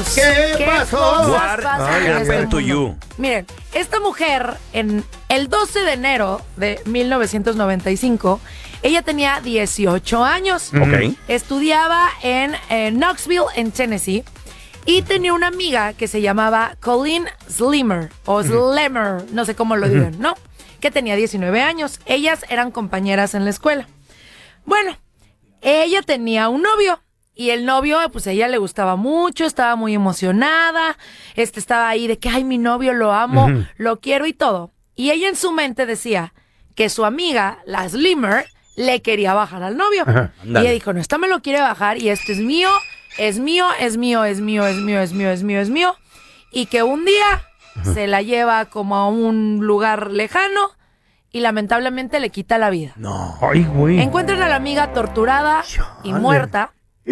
amigos. ¿Qué pasó? What happened to you? Miren, esta mujer, en el 12 de enero de 1995, ella tenía 18 años. Ok. Estudiaba en Knoxville, en Tennessee. Y tenía una amiga que se llamaba Colleen Slimer, o Slemmer, no sé cómo lo digan, ¿no? Que tenía 19 años. Ellas eran compañeras en la escuela. Bueno, ella tenía un novio. Y el novio, pues a ella le gustaba mucho, estaba muy emocionada. Estaba ahí de que, ay, mi novio lo amo, lo quiero y todo. Y ella en su mente decía que su amiga, la Slimer, le quería bajar al novio. Y ella dijo, no, esta me lo quiere bajar y este es mío. Es mío, es mío, es mío, es mío, es mío, es mío, es mío. Y que un día se la lleva como a un lugar lejano y lamentablemente le quita la vida. No. Ay, güey. Encuentran a la amiga torturada y muerta.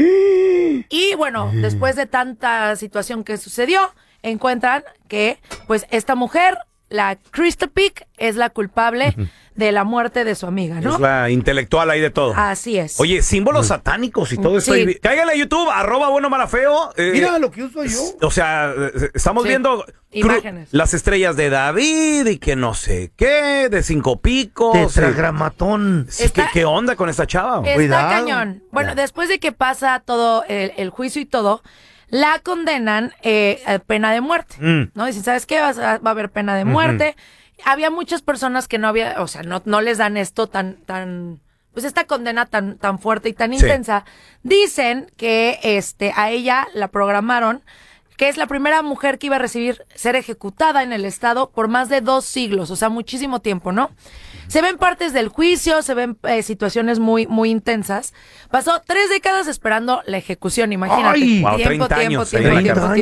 Y bueno, después de tanta situación que sucedió, encuentran que pues esta mujer, la Krista Pick, es la culpable de la muerte de su amiga, ¿no? Es la intelectual ahí de todo. Así es. Oye, símbolos satánicos y todo esto. Sí. Cáiganle a YouTube, @buenomalafeo. Mira lo que uso yo. O sea, estamos Sí. viendo Imágenes. las estrellas de David y que no sé qué, de 5 picos. Tetragramatón. Sí, ¿Qué onda con esta chava? Está Cuidado. cañón. Bueno, después de que pasa todo el juicio y todo, la condenan a pena de muerte, ¿no? Dicen, ¿sabes qué? Va a haber pena de muerte. Había muchas personas que no había, o sea, no les dan esto tan, pues esta condena tan fuerte y tan intensa. Dicen que a ella la programaron, que es la primera mujer que iba a ser ejecutada en el estado por más de 2 siglos, o sea, muchísimo tiempo, ¿no? Se ven partes del juicio, se ven situaciones muy, muy intensas. Pasó 3 décadas esperando la ejecución, imagínate. ¡Ay! Wow, Tiempo, 30 tiempo, años, tiempo, 30 tiempo, años.